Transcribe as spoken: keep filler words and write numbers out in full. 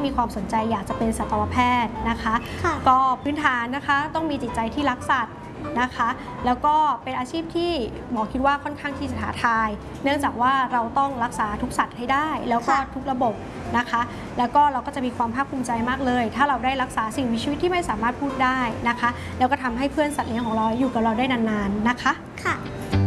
มีความสนใจอยากจะเป็นสัตวแพทย์นะคะก็พื้นฐานนะคะต้องมีจิตใจที่รักสัตว์นะคะแล้วก็เป็นอาชีพที่หมอคิดว่าค่อนข้างที่จะท้าทายเนื่องจากว่าเราต้องรักษาทุกสัตว์ให้ได้แล้วก็ทุกระบบนะคะแล้วก็เราก็จะมีความภาคภูมิใจมากเลยถ้าเราได้รักษาสิ่งมีชีวิตที่ไม่สามารถพูดได้นะคะแล้วก็ทำให้เพื่อนสัตว์เลี้ยงของเราอยู่กับเราได้นานๆนะคะค่ะ